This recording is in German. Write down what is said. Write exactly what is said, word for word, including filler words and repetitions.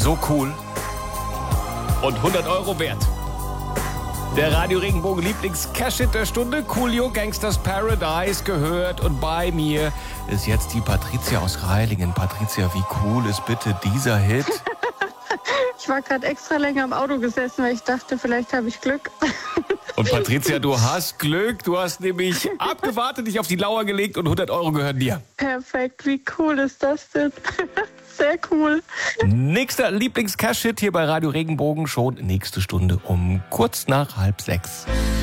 So cool. Und hundert Euro wert. Der Radio Regenbogen Lieblings-Cash-Hit der Stunde, Coolio Gangsters Paradise, gehört. Und bei mir ist jetzt die Patricia aus Reilingen. Patricia, wie cool ist bitte dieser Hit? Ich war gerade extra länger im Auto gesessen, weil ich dachte, vielleicht habe ich Glück. Und Patricia, du hast Glück. Du hast nämlich abgewartet, dich auf die Lauer gelegt und hundert Euro gehören dir. Perfekt, wie cool ist das denn? Sehr cool. Nächster Lieblings-Cash-Hit hier bei Radio Regenbogen schon nächste Stunde um kurz nach halb sechs.